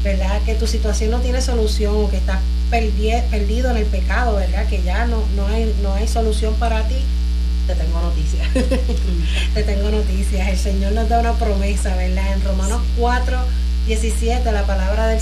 ¿verdad? Que tu situación no tiene solución o que estás perdido en el pecado, ¿verdad? Que ya no hay solución para ti. Te tengo noticias. Te tengo noticias. El Señor nos da una promesa, ¿verdad? En Romanos 4:17 la palabra del